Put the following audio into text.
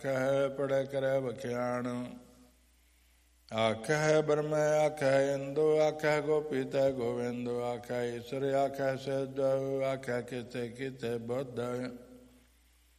ਆਖਹਿ ਪੜੈ ਕਰੈ ਵਖਿਆਣ। ਆਖਹਿ ਬ੍ਰਹਮ ਆਖਹਿ ਇੰਦੁ ਆਖਹਿ ਗੋਪੀ ਤੈ ਗੋਵਿੰਦ ਆਖਹਿ ਈਸੁਰ ਆਖਹਿ ਸਿਧ ਆਖਹਿ ਕਿਤੇ ਕਿਤੇ ਬੁੱਧ।